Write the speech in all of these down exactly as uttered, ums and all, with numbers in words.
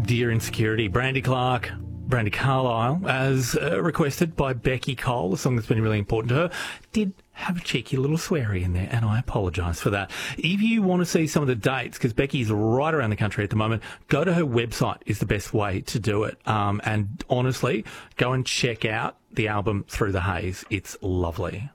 Dear Insecurity, Brandy Clark, Brandy Carlisle, as uh, requested by Becky Cole, a song that's been really important to her, did have a cheeky little sweary in there, and I apologise for that. If you want to see some of the dates, because Becky's right around the country at the moment, go to her website is the best way to do it. Um, and honestly, go and check out the album Through the Haze. It's lovely.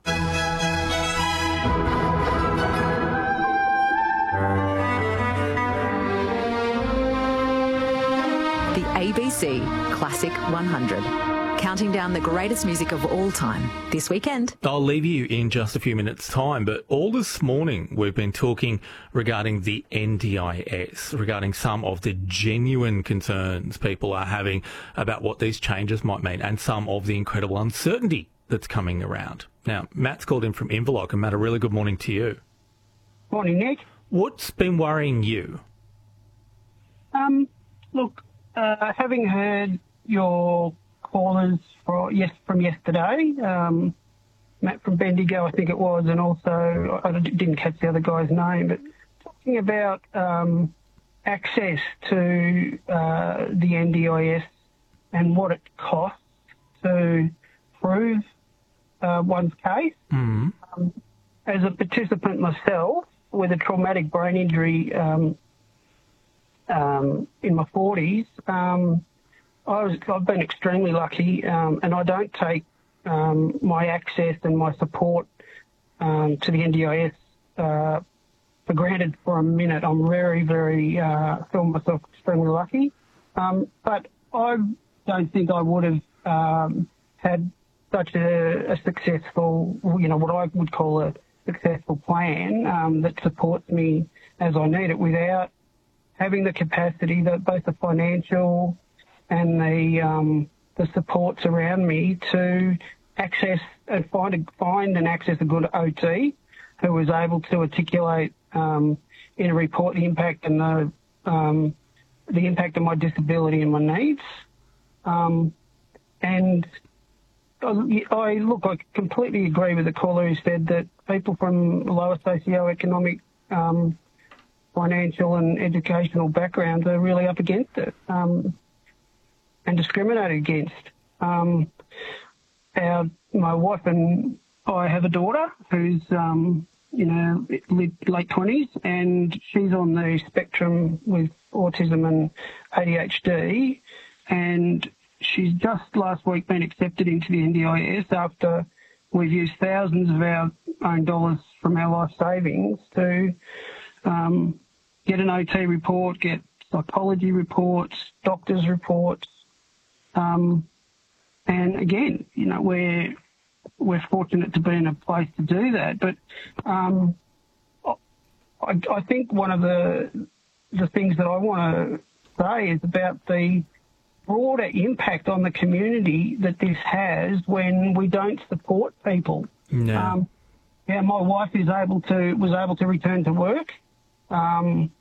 The A B C Classic one hundred. Counting down the greatest music of all time this weekend. I'll leave you in just a few minutes' time, but all this morning we've been talking regarding the N D I S, regarding some of the genuine concerns people are having about what these changes might mean and some of the incredible uncertainty that's coming around. Now, Matt's called in from Inverloch, and Matt, a really good morning to you. Morning, Nick. What's been worrying you? Um, look, uh, having heard your callers for, yes, from yesterday, um, Matt from Bendigo, I think it was, and also, I didn't catch the other guy's name, but talking about um, access to uh, the N D I S and what it costs to prove uh, one's case. Mm-hmm. Um, as a participant myself with a traumatic brain injury um, um, in my forties, um, I was, I've been extremely lucky, um, and I don't take um, my access and my support um, to the N D I S uh, for granted for a minute. I'm very, very, uh, feel myself extremely lucky. Um, but I don't think I would have um, had such a, a successful, you know, what I would call a successful plan um, that supports me as I need it without having the capacity, that both the financial and the um, the supports around me to access and find a, find and access a good O T who was able to articulate um, in a report the impact and the um, the impact of my disability and my needs. Um, and I, I look, I completely agree with the caller who said that people from lower socioeconomic, um, financial and educational backgrounds are really up against it. Um, and discriminated against. Um, our, my wife and I have a daughter who's, um, you know, late twenties, and she's on the spectrum with autism and A D H D, and she's just last week been accepted into the N D I S after we've used thousands of our own dollars from our life savings to um, get an O T report, get psychology reports, doctors' reports. Um, and again, you know, we're, we're fortunate to be in a place to do that. But um, I, I think one of the, the things that I want to say is about the broader impact on the community that this has when we don't support people. No. Um, yeah, my wife is able to, was able to return to work. Um,